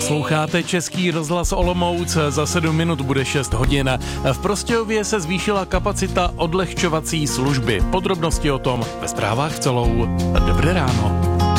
Posloucháte Český rozhlas Olomouc, za 7 minut bude 6 hodin. V Prostějově se zvýšila kapacita odlehčovací služby. Podrobnosti o tom ve zprávách celou. Dobré ráno.